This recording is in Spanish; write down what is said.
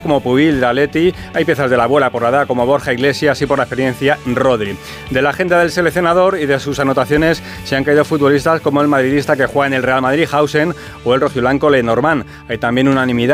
como Pubil de Atleti, hay piezas de la abuela por la edad como Borja Iglesias y por la experiencia Rodri. De la agenda del seleccionador y de sus anotaciones se han caído futbolistas como el madridista que juega en el Real Madrid, Hausen, o el rojiblanco Lenormand. Hay también unanimidad